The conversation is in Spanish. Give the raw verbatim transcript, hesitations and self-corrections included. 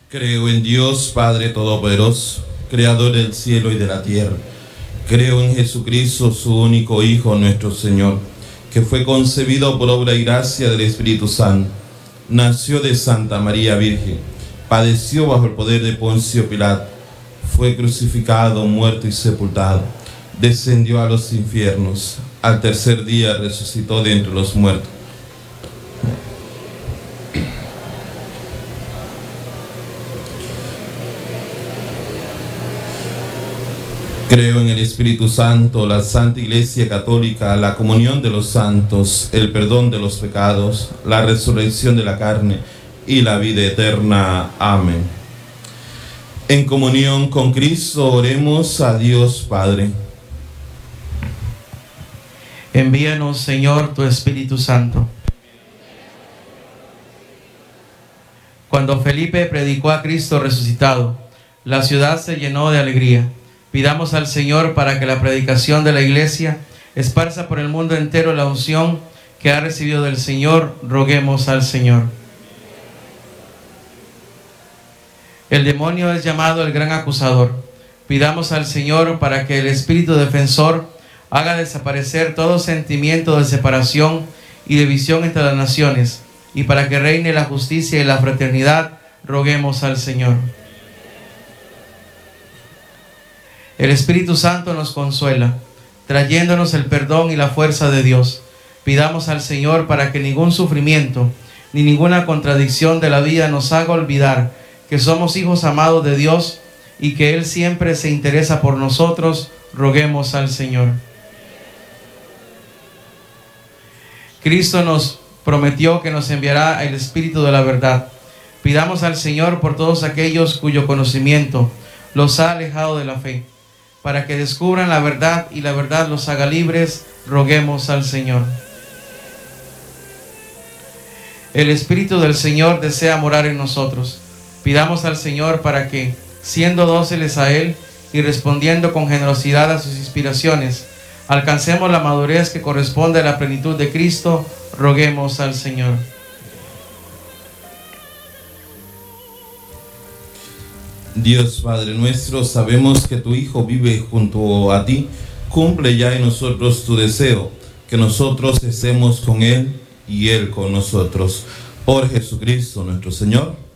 Creo en Dios Padre Todopoderoso, Creador del cielo y de la tierra. Creo en Jesucristo, su único Hijo, nuestro Señor, que fue concebido por obra y gracia del Espíritu Santo. Nació de Santa María Virgen, padeció bajo el poder de Poncio Pilato, fue crucificado, muerto y sepultado, descendió a los infiernos, al tercer día resucitó de entre los muertos. Creo en el Espíritu Santo, la Santa Iglesia Católica, la comunión de los santos, el perdón de los pecados, la resurrección de la carne y la vida eterna. Amén. En comunión con Cristo oremos a Dios Padre. Envíanos, Señor, tu Espíritu Santo. Cuando Felipe predicó a Cristo resucitado, la ciudad se llenó de alegría. Pidamos al Señor para que la predicación de la Iglesia esparza por el mundo entero la unción que ha recibido del Señor. Roguemos al Señor. El demonio es llamado el gran acusador. Pidamos al Señor para que el Espíritu defensor haga desaparecer todo sentimiento de separación y división entre las naciones, y para que reine la justicia y la fraternidad. Roguemos al Señor. El Espíritu Santo nos consuela, trayéndonos el perdón y la fuerza de Dios. Pidamos al Señor para que ningún sufrimiento ni ninguna contradicción de la vida nos haga olvidar que somos hijos amados de Dios y que Él siempre se interesa por nosotros. Roguemos al Señor. Cristo nos prometió que nos enviará el Espíritu de la verdad. Pidamos al Señor por todos aquellos cuyo conocimiento los ha alejado de la fe, para que descubran la verdad y la verdad los haga libres. Roguemos al Señor. El Espíritu del Señor desea morar en nosotros. Pidamos al Señor para que, siendo dóciles a Él y respondiendo con generosidad a sus inspiraciones, alcancemos la madurez que corresponde a la plenitud de Cristo. Roguemos al Señor. Dios Padre nuestro, sabemos que tu Hijo vive junto a ti. Cumple ya en nosotros tu deseo, que nosotros estemos con Él y Él con nosotros. Por Jesucristo nuestro Señor.